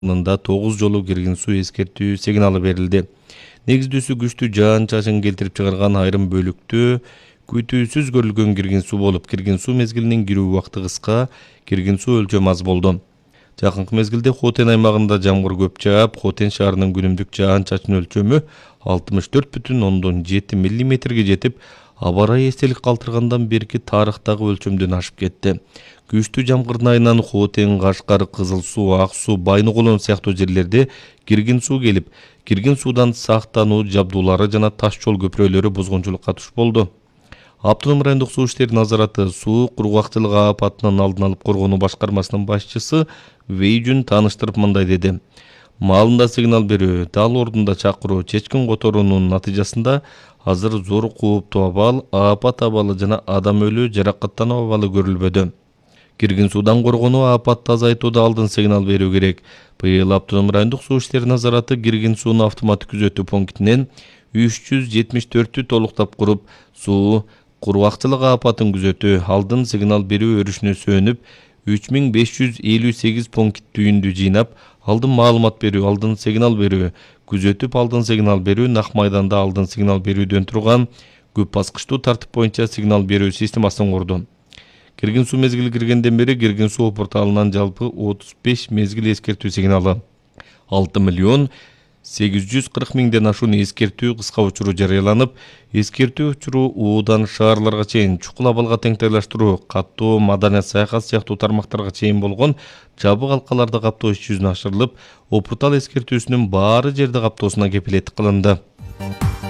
да 9 жолу кирген суу эскертүү сигналы берилди. Негиздүүсү күчтүү жаан-чачын келтирип чыгарган айрым бөлүктө күтүүсүз көрүлгөн кирген суу болуп, кирген суу мезгилинин кирүү убакыты кыска, кирген суу өлчөмү аз болду. Жакынкы мезгилде Хотен аймагында жамгыр көп жаап, Хотен шаарынын күнүмдүк жаан-чачын өлчөмү 64,7 мм жетип, аба ырайы эстелик калтыргандан берки тарыхтагы өлчөмдөн ашып кетти. Күчтүү жамгырдын айынан Хотен, Кашкар, Кызыл суу, Ак суу, Байныкулон сыяктуу жерлерде кирген суу келип, кирген суудан сактануу жабдуулары жана таш жол көпүрөлөрү бузгунчулукка туш болду. Автоном райондук суу иштери назараты суу кургакчылык апатынан алдын алып коргонуу башкармасынын башчысы Вейжүн тааныштырып мындай деди. Маалында сигнал берүү, дал ордунда чакыруу, чечкин которуунун натыйжасында азыр зор кооптуу абал, апат абалы жана адам өлүү, жаракаттануу абалы көрүлбөдө. Кирген суудан коргонуу, апатты азайтууда алдын сигнал берүү керек. Быйыл автоном райондук суу иштери назараты кирген сууну автоматтык күзөтүү пунктинен 374 толуктап куруп, суу кургакчылык апатын күзөтүү, алдын сигнал берүү өрүшүнө сөөнүп, 3558 пункт түйүндү жыйнап, алдын маалымат берүү, алдын сигнал берүү, күзөтүп алдын сигнал берүү, нак майданда алдын сигнал берүүдөн турган көп баскычтуу тартип боюнча сигнал берүү системасын курду. Кирген суу мезгили киргенден бери кирген суу порталынан жалпы 35 мезгил эскертүү сигналы, 6.840.000ден ашуун эскертүү кыска учуру жарыяланып, эскертүү учуру уудан шаарларга чейин, чукул абалга теңтайлаштыруу, каттоо, маданият, саякат сыяктуу тармактарга чейин болгон жабык алкаларды каптоо иш жүзүнө ашырылып, Опуртал эскертүүсүнүн баары жерди каптоосуна кепилеттик кылынды.